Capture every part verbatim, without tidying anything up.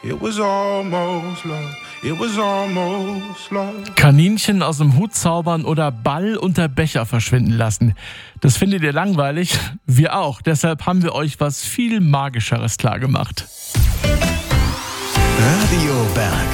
It was almost love. It was almost love. Kaninchen aus dem Hut zaubern oder Ball unter Becher verschwinden lassen. Das findet ihr langweilig? Wir auch. Deshalb haben wir euch was viel Magischeres klargemacht. Radio Berg.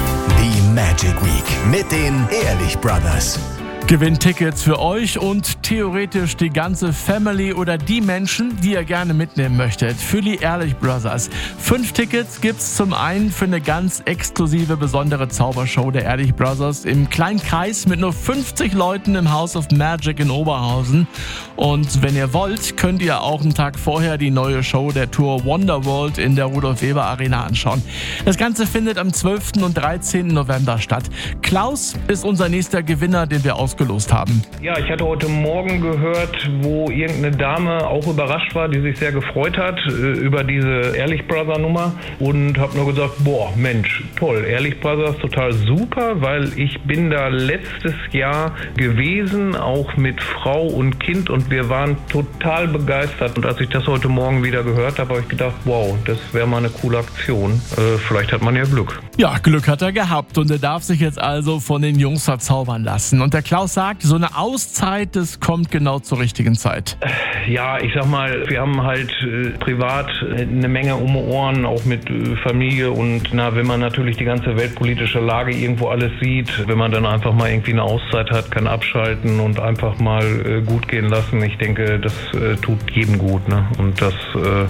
Die Magic Week mit den Ehrlich Brothers. Gewinnt Tickets für euch und theoretisch die ganze Family oder die Menschen, die ihr gerne mitnehmen möchtet, für die Ehrlich Brothers. Fünf Tickets gibt's zum einen für eine ganz exklusive, besondere Zaubershow der Ehrlich Brothers im kleinen Kreis mit nur fünfzig Leuten im House of Magic in Oberhausen. Und wenn ihr wollt, könnt ihr auch einen Tag vorher die neue Show der Tour Wonderworld in der Rudolf-Weber-Arena anschauen. Das Ganze findet am zwölften und dreizehnten November statt. Klaus ist unser nächster Gewinner, den wir ausgelost haben. Ja, ich hatte heute Morgen gehört, wo irgendeine Dame auch überrascht war, die sich sehr gefreut hat äh, über diese Ehrlich Brother Nummer und habe nur gesagt, boah, Mensch, toll, Ehrlich Brothers, total super, weil ich bin da letztes Jahr gewesen, auch mit Frau und Kind, und wir waren total begeistert. Und als ich das heute Morgen wieder gehört habe, habe ich gedacht, wow, das wäre mal eine coole Aktion. Äh, vielleicht hat man ja Glück. Ja, Glück hat er gehabt und er darf sich jetzt also von den Jungs verzaubern lassen. Und der Klaus sagt, so eine Auszeit, das kommt genau zur richtigen Zeit. Ja, ich sag mal, wir haben halt äh, privat eine Menge um die Ohren, auch mit äh, Familie, und na, wenn man natürlich die ganze weltpolitische Lage irgendwo alles sieht, wenn man dann einfach mal irgendwie eine Auszeit hat, kann abschalten und einfach mal äh, gut gehen lassen. Ich denke, das äh, tut jedem gut, ne? Und das äh,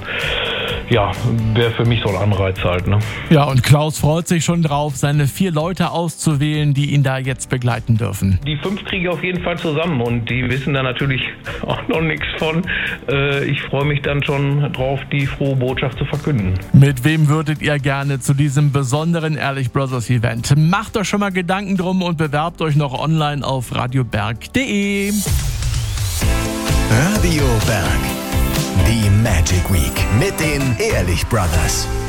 ja, wäre für mich so ein Anreiz halt, ne? Ja, und Klaus freut sich schon drauf, seine vier Leute auszuwählen, die ihn da jetzt begleiten dürfen. Die fünf kriege ich auf jeden Fall zusammen und die wissen da natürlich auch noch nichts von. Äh, ich freue mich dann schon drauf, die frohe Botschaft zu verkünden. Mit wem würdet ihr gerne zu diesem besonderen Ehrlich Brothers Event? Macht euch schon mal Gedanken drum und bewerbt euch noch online auf radioberg punkt de. Radio Berg. Die Magic Week mit den Ehrlich Brothers.